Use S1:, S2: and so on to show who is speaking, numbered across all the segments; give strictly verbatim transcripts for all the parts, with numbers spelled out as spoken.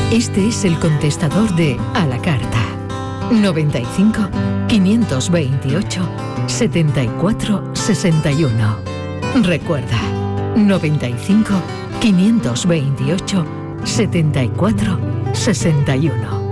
S1: Este es el contestador de A la Carta. noventa y cinco, quinientos veintiocho, setenta y cuatro, sesenta y uno. Recuerda, noventa y cinco, quinientos veintiocho, setenta y cuatro, sesenta y uno.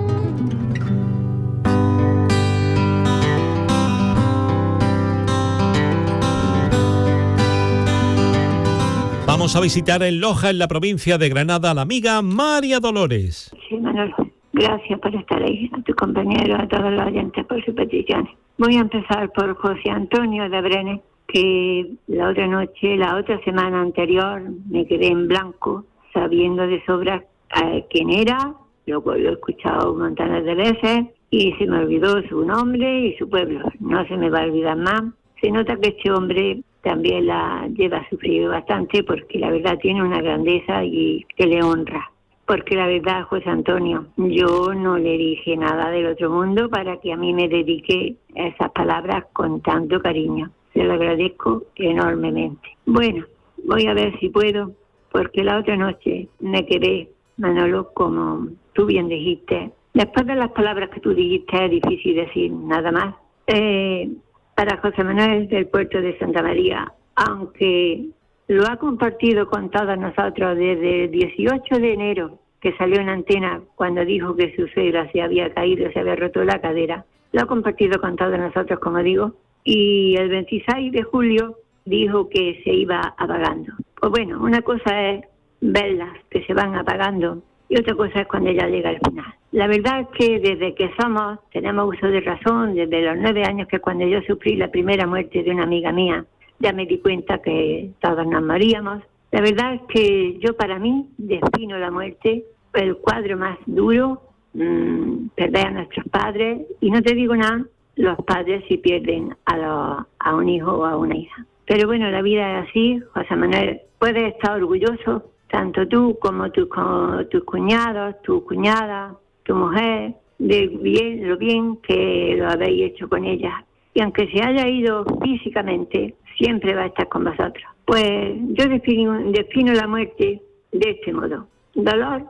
S2: Vamos a visitar en Loja, en la provincia de Granada, a la amiga María Dolores.
S3: Sí, Manolo, gracias por estar ahí, a tus compañeros, a todos los oyentes por sus peticiones. Voy a empezar por José Antonio de Brenes, que la otra noche, la otra semana anterior, me quedé en blanco, sabiendo de sobra eh, quién era, lo, lo he escuchado montones de veces, y se me olvidó su nombre y su pueblo. No se me va a olvidar más. Se nota que este hombre también la lleva sufrido bastante, porque la verdad tiene una grandeza y que le honra. Porque la verdad, José Antonio, yo no le dije nada del otro mundo para que a mí me dedique a esas palabras con tanto cariño. Se lo agradezco enormemente. Bueno, voy a ver si puedo, porque la otra noche me quedé, Manolo, como tú bien dijiste. Después de las palabras que tú dijiste es difícil decir nada más. Eh... Para José Manuel del puerto de Santa María, aunque lo ha compartido con todos nosotros desde el dieciocho de enero, que salió en antena cuando dijo que su suegra se había caído, se había roto la cadera, lo ha compartido con todos nosotros, como digo, y el veintiséis de julio dijo que se iba apagando. Pues bueno, una cosa es verlas que se van apagando y otra cosa es cuando ella llega al final. La verdad es que desde que somos, tenemos uso de razón, desde los nueve años, que cuando yo sufrí la primera muerte de una amiga mía, ya me di cuenta que todos nos moríamos. La verdad es que yo, para mí, defino la muerte, el cuadro más duro, mmm, perder a nuestros padres, y no te digo nada, los padres si pierden a, los, a un hijo o a una hija. Pero bueno, la vida es así, José Manuel, puedes estar orgulloso, tanto tú como tus, como tus cuñados, tu cuñada, tu mujer, de bien, lo bien que lo habéis hecho con ella. Y aunque se haya ido físicamente, siempre va a estar con vosotros. Pues yo defino, defino la muerte de este modo. Dolor,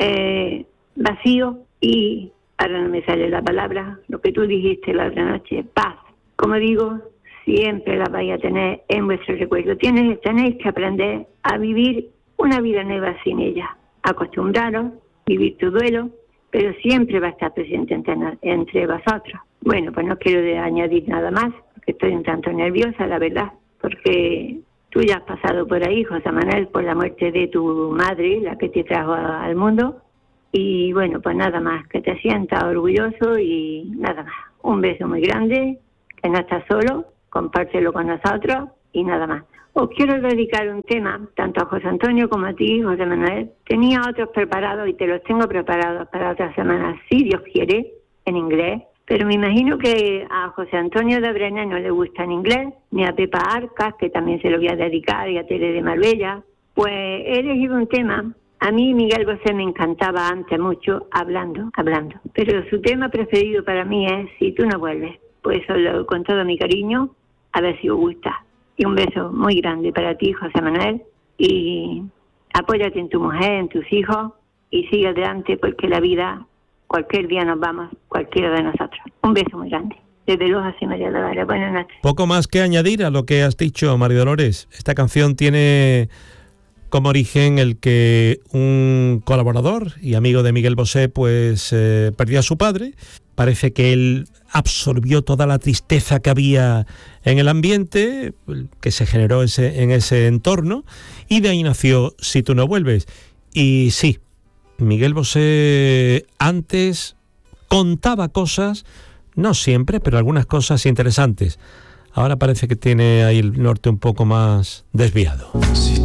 S3: eh, vacío y, ahora no me sale la palabra, lo que tú dijiste la otra noche, paz. Como digo, siempre la vais a tener en vuestro recuerdo. Tienes, tenéis que aprender a vivir una vida nueva sin ella. Acostumbraros, vivir tu duelo, pero siempre va a estar presente entre, entre vosotros. Bueno, pues no quiero de añadir nada más, porque estoy un tanto nerviosa, la verdad, porque tú ya has pasado por ahí, José Manuel, por la muerte de tu madre, la que te trajo a, al mundo, y bueno, pues nada más, que te sientas orgulloso y nada más. Un beso muy grande, que no estás solo, compártelo con nosotros y nada más. Os quiero dedicar un tema, tanto a José Antonio como a ti, José Manuel. Tenía otros preparados y te los tengo preparados para otra semana, si Dios quiere, en inglés. Pero me imagino que a José Antonio de Brenes no le gusta en inglés, ni a Pepa Arcas, que también se lo voy a dedicar, y a Tere de Marbella. Pues he elegido un tema. A mí Miguel Bosé me encantaba antes mucho, hablando, hablando. Pero su tema preferido para mí es Si tú no vuelves. Pues solo con todo mi cariño, a ver si os gusta. Y un beso muy grande para ti, José Manuel, y apóyate en tu mujer, en tus hijos, y sigue adelante, porque la vida, cualquier día nos vamos, cualquiera de nosotros. Un beso muy grande. Desde Loja, y María Dolores. Buenas noches.
S2: Poco más que añadir a lo que has dicho, María Dolores. Esta canción tiene como origen el que un colaborador y amigo de Miguel Bosé pues eh, perdió a su padre. Parece que él absorbió toda la tristeza que había en el ambiente, que se generó ese, en ese entorno, y de ahí nació Si tú no vuelves. Y sí, Miguel Bosé antes contaba cosas, no siempre, pero algunas cosas interesantes. Ahora parece que tiene ahí el norte un poco más desviado. Sí.